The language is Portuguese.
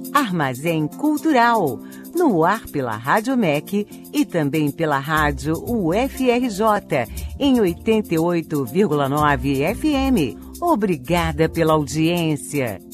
Armazém Cultural, no ar pela Rádio MEC e também pela Rádio UFRJ, em 88,9 FM. Obrigada pela audiência.